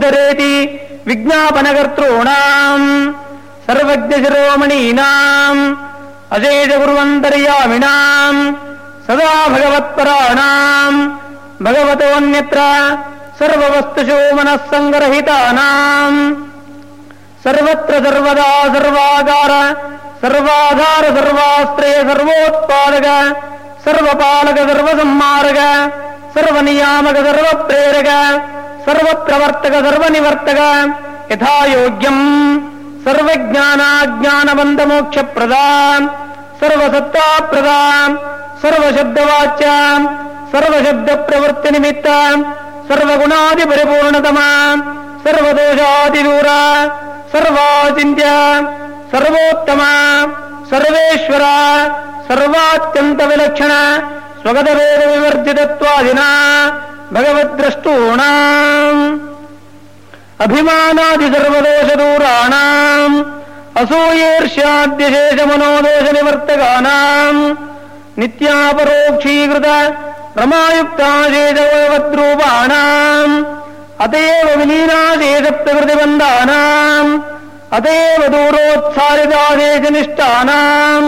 ಉದ್ಧರೇತಿ ವಿಜ್ಞಾಪನಕರ್ತॄಣಾಂ ಸರ್ವಜ್ಞಶಿರೋಮಣೀನಾಂ ಅಶೇಷ ಗುರುವಂತರ್ಯಾಮಿಣಾಂ ಸದಾ ಭಗವತ್ಪರಾಣಾಂ ಭಗವತೋನ್ಯತ್ರ ಸರ್ವವಸ್ತುಷು ಮನಸ್ಸಂಗರಹಿತಾನಾಂ ಸರ್ವತ್ರ ಸರ್ವದಾ ಸರ್ವಾಗಾರ ಸರ್ವಾಧಾರ ಸರ್ವಾಶ್ರಯ ಸರ್ವೋತ್ಪಾದಕ ಸರ್ವಪಾಲಕ ಸರ್ವಸಂಹಾರಕ ಸರ್ವನಿಯಾಮಕ ಸರ್ವಪ್ರೇರಕ ಸರ್ವಪ್ರವರ್ತಕ ಸರ್ವನಿವರ್ತಕ ಯಥಾಯೋಗ್ಯಂ ಸರ್ವಜ್ಞಾನಾಜ್ಞಾನಬಂಧಮೋಕ್ಷಪ್ರದಾಂ ಸರ್ವಸತ್ತಾಪ್ರದಾಂ ಸರ್ವಶಬ್ದವಾಚ್ಯಾಂ ಸರ್ವಶಬ್ದಪ್ರವೃತ್ತಿನಿಮಿತ್ತ ಸರ್ವಗುಣಾದಿಪರಿಪೂರ್ಣತಮಾಂ ಸರ್ವದೋಷಾದಿದೂರ ಸರ್ವಾಚಿಂತ್ಯ ಸರ್ವೋತ್ತಮ ಸರ್ವೇಶ್ವರ ಸರ್ವಾತ್ಯಂತ ವಿಲಕ್ಷಣ ಸ್ವಗತವೇದ ವಿವರ್ಜಿತತ್ವಾದಿನ ಭಗವದ್ದ್ರಷ್ಟೂಣಾಂ ಅಭಿಮಾನಾದಿ ಸರ್ವದೋಷದೂರಾಣಾಂ ಅಸೂಯೇರ್ಷ್ಯಾದ್ಯಶೇಷಮನೋದೋಷ ನಿವರ್ತಕಾನಾಂ ನಿತ್ಯಾಪರೋಕ್ಷೀಕೃತ ರಮಾಯುಕ್ತಾಶೇಷವದ್ರೂಪಾಣಾಂ ಅತಯೇವ ವಿಲೀನಾಶೇಷ ಪ್ರಕೃತಿಬಂಧಾನಾಂ ಅತಯೇವ ದೂರೋತ್ಸಾರಿತಾಶೇಷನಿಷ್ಠಾನಾಂ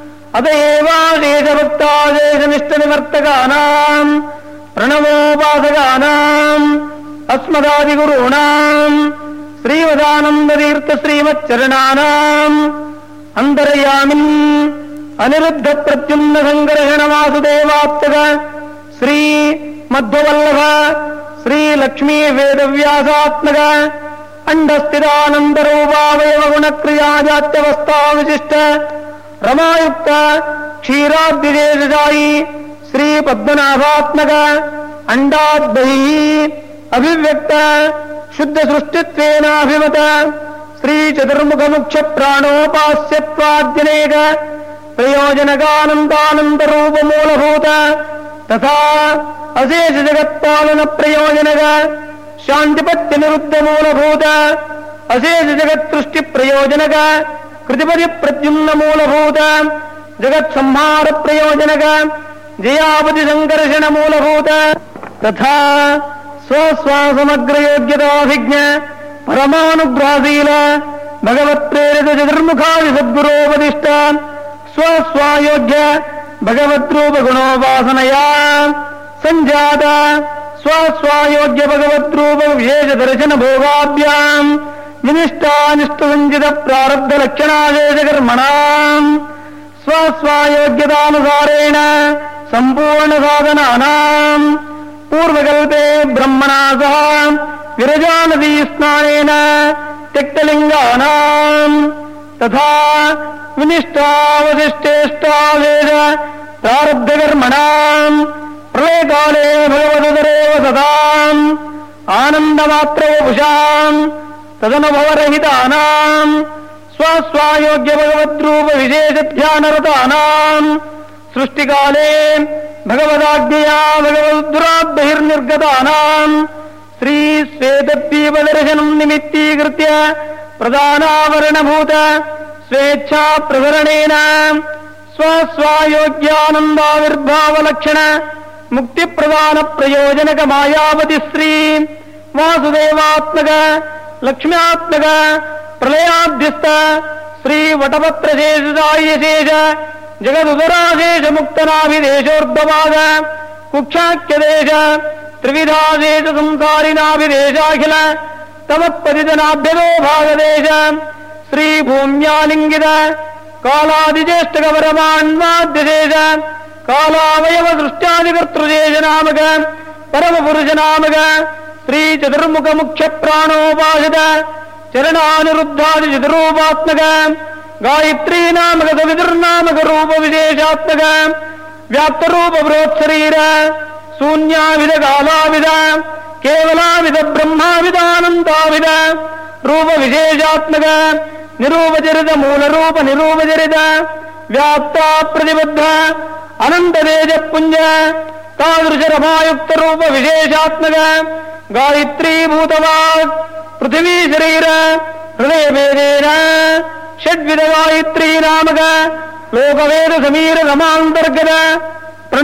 ಅತಯೇವಾಶೇಷಭಕ್ತಾಶೇಷನಿಷ್ಠನಿವರ್ತಕಾನಾಂ ಪ್ರಣವೋಪಾಸಕಾನಾಂ ಅಸ್ಮದಾದಿಗುರುಣಾಂ ಶ್ರೀಮದಾನಂದತೀರ್ಥ ಶ್ರೀಮಚ್ಚರಣಾನಾಂ ಅಂತರ್ಯಾಮಿನ್ ಅನಿರುದ್ಧ ಪ್ರತ್ಯುಮ್ನ ಸಂಕರ್ಷಣ ವಾಸುದೇವಾಪ್ತಕ ಶ್ರೀ ಮಧ್ವವಲ್ಲಭ ಶ್ರೀ ಲಕ್ಷ್ಮೀ ವೇದವ್ಯಾಸಾತ್ಮಕ ಅಂಡಸ್ಥಿತಾನಂದರೂಪಾವಯವ ಗುಣಕ್ರಿಯಾಜಾತ್ಯವಸ್ಥಾ ವಿಶಿಷ್ಟ ರಮಾಯುಕ್ತ ಕ್ಷೀರಾದ್ವಿಜೇಶಾಯಿ ಶ್ರೀ ಪದ್ಮನಾಭಾತ್ಮಕ ಅಂಡಾದ್ಬಹಿ ಅಭಿವ್ಯಕ್ತ ಶುದ್ಧ ಸೃಷ್ಟಿತ್ವೇನಾಭಿಮತ ಶ್ರೀ ಚತುರ್ಮುಖ ಮುಖ್ಯ ಪ್ರಾಣೋಪಾಸ್ಯತ್ವಾದ್ಯನೇಕ ಪ್ರಯೋಜನಕಾನಂದಾನಂದ ರೂಪ ಮೂಲಭೂತ ತಥಾ ಅಶೇಷ ಜಗತ್ಪಾಲನ ಪ್ರಯೋಜನಕ ಶಾಂತಿಪತ್ಯ ನಿರುದ್ಧ ಮೂಲಭೂತ ಅಶೇಷ ಜಗತ್ಸೃಷ್ಟಿ ಪ್ರಯೋಜನಕ ಕೃತಿಪದಿ ಪ್ರದ್ಯುಮ್ನ ಮೂಲಭೂತ ಜಗತ್ ಸಂಹಾರ ಪ್ರಯೋಜನಕ ಜಯಾಪತಿ ಸಂಕರ್ಷಣ ಮೂಲಭೂತ ತಥಾ ಸ್ವಸ್ವಾಸಮಗ್ರ ಯೋಗ್ಯತಾಭಿಜ್ಞ ಪರಮಾನುಗ್ರಹಶೀಲ ಭಗವತ್ಪ್ರೇರಿತ ಚತುರ್ಮುಖಾದಿ ಸದ್ಗುರೋಪದಿಷ್ಟ ಸ್ವಸ್ವಾಯೋಗ್ಯ ಭಗವದ್ರೂಪ ಗುಣೋಪಾಸನಯ ಸಂಜಾತ ಸ್ವಸ್ವಾಯೋಗ್ಯ ಭಗವದ್ರೂಪ ವಿಶೇಷ ದರ್ಶನ ಭೋಗಾಭ್ಯಾಂ ವಿನಿಷ್ಟಾನಿಷ್ಠ ಸಂಚಿತ ಪ್ರಾರಬ್ಧ ಲಕ್ಷಣಾಶೇಷ ಕರ್ಮಣಾಂ ಸ್ವಸ್ವಾಯೋಗ್ಯತಾನುಸಾರೇಣ ಸಂಪೂರ್ಣ ಸಾಧನಾನಾಂ ಪೂರ್ವಕಲ್ಪೆ ಬ್ರಹ್ಮಣಾ ಸಹ ವಿರಜಾನದೀ ಸ್ನಾನೇನ ತ್ಯಕ್ತಲಿಂಗಾನಾಂ ತಥಾ ವಿನಿಷ್ಟಾವಶಿಷ್ಟೇಷ್ಟಾವೇಶ ಪ್ರಾರಬ್ಧಕರ್ಮಣಾಂ ಪ್ರಳಯಕಾಲೇ ಭಗವದರೇವ ಸದಾಂ ಆನಂದಮಾತ್ರವಪುಷಾಂ ತದನುಭವರಹಿತಾನಾಂ ಸ್ವಸ್ವಾಯೋಗ್ಯ ಭಗವದ್ರೂಪ ವಿಶೇಷ ಧ್ಯಾನರತಾನಾಂ ಸೃಷ್ಟಿಕಾಲೇ ಭಗವದಾಜ್ಞೆಯಾ ಭಗವದ್ದುರಾದ್ಬಹಿರ್ನಿರ್ಗತಾನಾಂ ಶ್ರೀ ಶ್ವೇತದ್ವೀಪದರ್ಶನಂ ನಿಮಿತ್ತೀಕೃತ್ಯ ಪ್ರಧಾನಾವರಣಭೂತ ಸ್ವೇಚ್ಛಾ ಪ್ರಸರಣೇನ ಸ್ವಸ್ವಾಯೋಗ್ಯಾನಂದಾವಿರ್ಭಾವಲಕ್ಷಣ ಮುಕ್ತಿಪ್ರದಾನ ಪ್ರಯೋಜನಕ ಮಾಯಾವತಿ ಶ್ರೀ ವಾಸುದೇವಾತ್ಮಕ ಲಕ್ಷ್ಮ್ಯಾತ್ಮಕ ಪ್ರಳಯಾಧ್ಯಸ್ಥ ಶ್ರೀ ವಟಪತ್ರಶೇಷಾಯಶೇಷ ಜಗದುದರಾಶೇಷ ಮುಕ್ತನಾಭಿದೇಶೋರ್ಧವಾದ ಕುಕ್ಷಾಖ್ಯದೇಶ ತ್ರಿವಿಧಾದೇಶ ಸಂಸಾರಿನಾಭಿದೇಶಾಖಿಲ ತಮತ್ಪತಿತನಾಭ್ಯದೋ ಭಾಗದೇಶ ಶ್ರೀ ಭೂಮ್ಯಾಲಿಂಗಿತ ಕಾಲಾದಿಜ್ಯೇಷ್ಠಗವರಮಾನ್ವಾದ್ಯದೇಶ ಕಾಲಾವಯವ ದೃಷ್ಟ್ಯಾದಿಕರ್ತೃದೇಶ ನಾಮಕ ಪರಮಪುರುಷ ನಾಮಕ ಶ್ರೀ ಚತುರ್ಮುಖ ಮುಖ್ಯ ಪ್ರಾಣೋಪಾಸಿತ ಚರಣಾನಿರುದ್ಧಾದಿ ಚತುರೂಪಾತ್ಮಕ ಗಾಯತ್ರೀ ನಾಮಕ ಸವಿದುರ್ನಾಮಕ ರೂಪ ವಿಶೇಷಾತ್ಮಕ ವ್ಯಾಪ್ತರೂಪ ಬೃಹತ್ಶರೀರ ಶೂನ್ಯಾವಿಧ ಕಾಲಾವಿಧ ಕೇವಲಾವಿಧ ಬ್ರಹ್ಮಾವಿಧಾನಂದಾವಿಧ ರೂಪ ವಿಶೇಷಾತ್ಮಕ ನಿರೂಪಚರಿತ ಮೂಲರೂಪ ನಿರೂಪಚರಿತ ವ್ಯಾಪ್ತ ಪ್ರತಿಬದ್ಧ ಅನಂತ ತೇಜ ಪುಂಜ ತಾದೃಶ ರಮಾಯುಕ್ತ ರೂಪ ವಿಶೇಷಾತ್ಮಕ ಗಾಯತ್ರೀ ಭೂತವಾಗ್ ಪೃಥಿವೀ ಶರೀರ ಹೃದಯ ಭೇದೇನ ಷಡ್ವಿಧ ಗಾಯತ್ರೀ ನಾಮಕ ಲೋಕವೇದ ಸಮೀರ ರಮಾಂತರ್ಗತ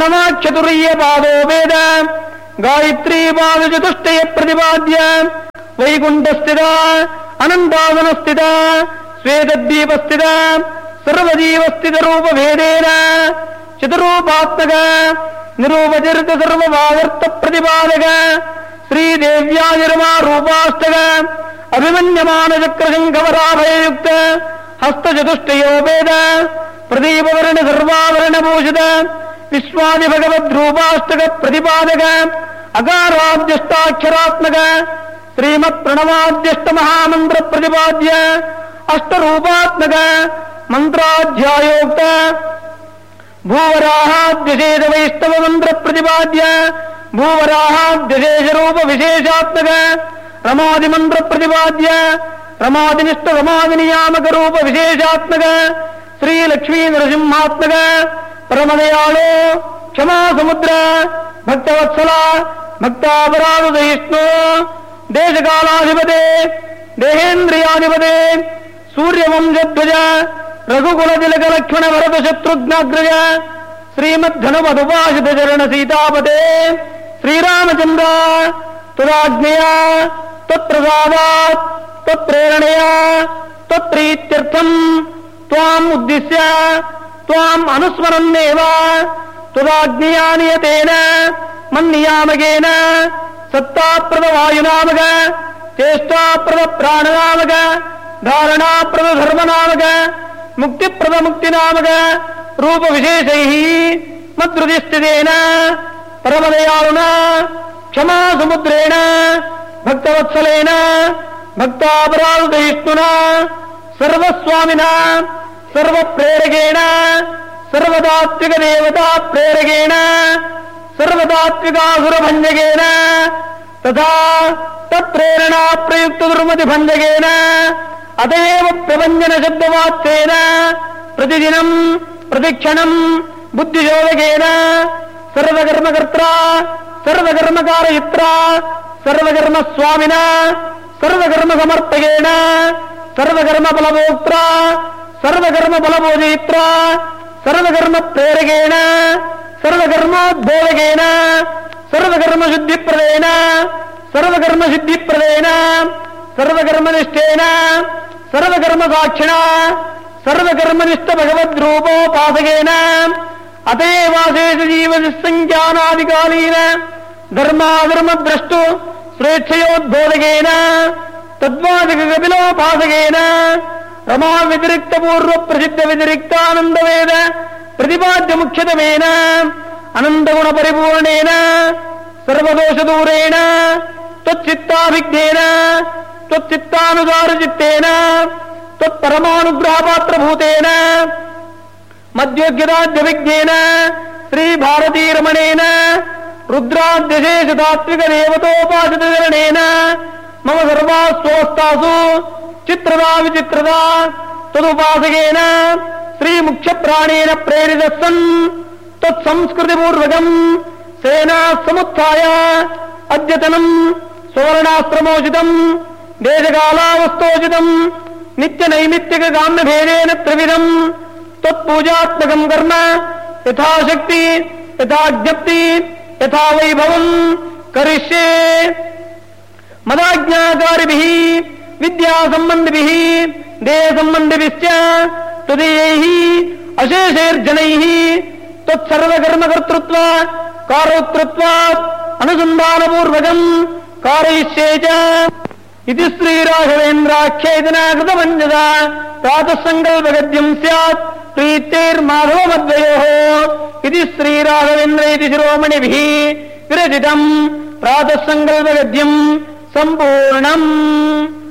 ಪ್ರಣವಾಕ್ಷತುರ್ಯ ಪಾದೋ ವೇದ ಗಾಯತ್ರೀ ಪಾದ ಚತುಷ್ಟಯ ಪ್ರತಿಪಾದ್ಯ ವೈಕುಂಠಸ್ಥಿತ ಅನಂತಾಸನಸ್ಥಿತ ಶ್ವೇತದ್ವೀಪಸ್ಥಿತ ಸರ್ವಜೀವಸ್ಥಿತ ರೂಪಭೇದೇನ ಚತುರೂಪಾತ್ಮಕ ನಿರೂಪಚರಿತ ಸರ್ವಭಾವರ್ಥ ಪ್ರತಿಪಾದಕ ಶ್ರೀದೇವ್ಯಾನಿರ್ಮಾ ರೂಪಾಷ್ಟಕ ಅಭಿಮನ್ಯಮಾನ ಚಕ್ರಶಂಖವರಾಭಯಯುಕ್ತ ಹಸ್ತಚತುಷ್ಟಯೋಪೇತ ಪ್ರದೀಪವರ್ಣ ಸರ್ವಾಭರಣಭೂಷಿತ ವಿಶ್ವಾದಿ ಭಗವದ್ರೂಪಾಷ್ಟಕ ಪ್ರತಿಪಾದಕ ಅಕಾರಾದ್ಯಷ್ಟಾಕ್ಷರಾತ್ಮಕ ಶ್ರೀಮತ್ ಪ್ರಣವಾದ್ಯಷ್ಟ ಮಹಾಮಂತ್ರ ಪ್ರತಿಪಾದ್ಯ ಅಷ್ಟರೂಪಾತ್ಮಕ ಮಂತ್ರಾಧ್ಯಾಯೋಕ್ತ ಭೂವರಾಹಾದ್ಯಶೇಷ ವೈಷ್ಣವ ಮಂತ್ರ ಪ್ರತಿಪಾದ್ಯ ಭೂವರಾಹಾದ್ಯಶೇಷ ರೂಪ ವಿಶೇಷಾತ್ಮಕ ರಮಾದಿ ಮಂತ್ರ ಪ್ರತಿಪಾದ್ಯ ರಮಾದಿನಿಷ್ಠ ರಮಾದಿ ನಿಯಾಮಕ ರೂಪ ವಿಶೇಷಾತ್ಮಕ ಶ್ರೀ ಲಕ್ಷ್ಮೀ ನರಸಿಂಹಾತ್ಮಕ ಪರಮದಯಾಳು ಕ್ಷಮಾ ಸಮುದ್ರ ಭಕ್ತವತ್ಸಲ ಭಕ್ತಾಪರಾಧ ಸಹಿಷ್ಣು ದೇಶಕಾಲಾಧಿಪತೆ ದೇಹೇಂದ್ರಿಯಾಧಿಪತೆ ಸೂರ್ಯವಂಶಧ್ವಜ ರಘುಕುಲ ತಿಲಕ ಲಕ್ಷ್ಮಣ ಭರತ ಶತ್ರುಘ್ನಾಗ್ರಜ ಶ್ರೀಮದ್ಧನುಮಧುಪಾಶಿತ ಚರಣ ಸೀತಾಪತೆ ಶ್ರೀರಾಮಚಂದ್ರ ತುರಾಜ್ಞೆಯ ತತ್ಪ್ರಸಾದಾತ್ ತತ್ಪ್ರೇರಣೆಯ ತತ್ಪ್ರೀತ್ಯರ್ಥಂ ತ್ವಾಂ ಉದ್ದಿಶ್ಯ ತ್ವಾಂ ಅನುಸ್ಮರನ್ನೇವ ತುದಾಜ್ಞೆಯಾ ನಿಯತೇನ ಮನ್ನಿಯಾಮಕೇನ ಸತ್ತಾಪ್ರದ ವಾಯುನಾಮಕ ಚೇಷ್ಟಾಪ್ರದ ಪ್ರಾಣನಾಮಕ ಧಾರಣಾಪ್ರದ ಧರ್ಮನಾಮಕ ಮುಕ್ತಿಪ್ರದ ಮುಕ್ತಿನಾಮಕ ರೂಪ ವಿಶೇಷೈ ಮದ್ರುತಿಸ್ಥಿತೇನ ಪರಮದಯಾಳುನ ಕ್ಷಮಾ ಸಮುದ್ರೇಣ ಭಕ್ತವತ್ಸಲೇನ ಭಕ್ತಾಪರಾಧಯಿಷ್ಣುನ ಸರ್ವಸ್ವಾಮಿನ ಸರ್ವಪ್ರೇರಕೇಣ ಸರ್ವತಾತ್ವಿಕ ದೇವತಾ ಪ್ರೇರಕೇಣ ಸರ್ವತಾತ್ವಿಕಾಸುರಭಂಜಕೇನ ತಥಾ ತತ್ಪ್ರೇರಣಾ ಪ್ರಯುಕ್ತ ದುರ್ಮತಿ ಭಂಜಕೇನ ಅತಯೇವ ಪ್ರಭಂಜನ ಶಬ್ದವಾಚ್ಯೇನ ಪ್ರತಿದಿನಂ ಪ್ರತಿಕ್ಷಣಂ ಬುದ್ಧಿಶೋಧಕೇನ ಸರ್ವಕರ್ಮಕರ್ತ್ರ ಸರ್ವಕರ್ಮಕಾರಯಿತ್ರ ಸರ್ವಕರ್ಮ ಸ್ವಾಮಿನ ಸರ್ವಕರ್ಮ ಸಮರ್ಥಕೇನ ಸರ್ವಕರ್ಮ ಫಲಭೋಕ್ತ್ರ ಸರ್ವಕರ್ಮ ಫಲಭೋಜಯಿತ್ರ ಸರ್ವಕರ್ಮ ಪ್ರೇರಕೇಣ ಸರ್ವಕರ್ಮೋದ್ಬೋಧಕೇನ ಸರ್ವಕರ್ಮ ಶುದ್ಧಿಪ್ರದೇನ ಸರ್ವಕರ್ಮ ಸಿದ್ಧಿಪ್ರದೇನ ಸರ್ವಕರ್ಮನಿಷ್ಠೇನ ಸರ್ವಕರ್ಮ ಸಾಕ್ಷಿಣ ಸರ್ವಕರ್ಮನಿಷ್ಠ ಭಗವದ್ರೂಪೋಪಾಸಕೇನ ಅತೇವಾಶೇಷ ಜೀವಸಂಖ್ಯಾನಾದಿಕಾಲೀನ ಧರ್ಮಾಧರ್ಮಭ್ರಷ್ಟು ಸ್ವೇಚ್ಛಯೋದ್ಬೋಧಕೇನ ತದ್ವಾದಕ ಕಪಿಲೋಪಾಸಕೇನ ರಮಾ ವ್ಯತಿರಿಕ್ತ ಪೂರ್ವ ಪ್ರಸಿದ್ಧ ವ್ಯತಿರಿಕ್ತಾನಂದ ವೇದ ಪ್ರತಿಪಾದ್ಯ ಮುಖ್ಯತಮೇನ ಅನಂತಗುಣ ಪರಿಪೂರ್ಣೇನ ಸರ್ವದೋಷ ದೂರೇಣ ತ್ವಚ್ಚಿತ್ತಾಭಿಜ್ಞೇನ ತ್ವಚ್ಚಿತ್ತಾನುಸಾರ ಚಿತ್ತೇನ ತ್ವತ್ಪರಮಾನುಗ್ರಹ ಪಾತ್ರಭೂತೇನ ಮಧ್ಯೋಗ್ಯದಾದ್ಯವಿಜ್ಞೇನ ಶ್ರೀ ಭಾರತೀ ರಮಣೇನ ರುದ್ರಾದ್ಯಶೇಷ ತಾತ್ವಿಕ ದೇವತೋಪಾಸಿತರಣೇನ ಮಮ ಸರ್ವಾಸ್ವಸ್ತಾಸು ಚಿತ್ರದ ವಿಚಿತ್ರದ ತದುಪಾಸಕೇನ ಶ್ರೀ ಮುಖ್ಯ ಪ್ರಾಣೇನ ಪ್ರೇರಿತ ಸನ್ ತತ್ಸಂಸ್ಕೃತಿ ಪೂರ್ವಕಂ ಸೇನಾ ಸಮುತ್ಥಾಯ ಅದ್ಯತನಂ ಸ್ವರ್ಣಾಶ್ರಮೋಚಿತಂ ದೇಶಕಾಲಾವಸ್ಥೋಚಿತಂ ನಿತ್ಯ ನೈಮಿತ್ತಿಕ ಕಾಮ್ಯ ಭೇದೇನ ತ್ರಿವಿಧಂ ತತ್ಪೂಜಾತ್ಮಕಂ ಕರ್ಮ ಯಥಾಶಕ್ತಿ ಯಥಾಜ್ಞಪ್ತಿ ಯಥಾ ವೈಭವಂ ಕರಿಷ್ಯೆ ಮದಾಜ್ಞಾಕಾರಿಭಿಃ ವಿದ್ಯಾ ಸಂಬಂಧಿಭಿಃ ದೇಹ ಸಂಬಂಧಿಭಿಶ್ಚ ತದೀಯೈಃ ಅಶೇಷೈರ್ಜನೈಃ ತತ್ಸರ್ವಕರ್ಮಕರ್ತೃತ್ವ ಕಾರೋಕ್ತೃತ್ವಾತ್ ಅನುಸಂಧಾನಪೂರ್ವಕಂ ಕಾರಯಿಷ್ಯೆ ಚ ಇತಿ ಶ್ರೀರಾಘವೇಂದ್ರಾಖ್ಯೇತನ ಕೃತಪಂಚದ ಪ್ರಾತಃ ಸಂಕಲ್ಪಗದ್ಯಂ ಸ್ಯಾತ್ ಪ್ರೀತೈರ್ಮಾಧವಮದ್ವಯೋಃ ಇತಿ ಶ್ರೀರಾಘವೇಂದ್ರ ಇತಿ ಶಿರೋಮಣಿಭಿಃ ವಿರಚಿತಂ ಪ್ರಾತಃ ಸಂಕಲ್ಪಗದ್ಯಂ ಸಂಪೂರ್ಣಂ.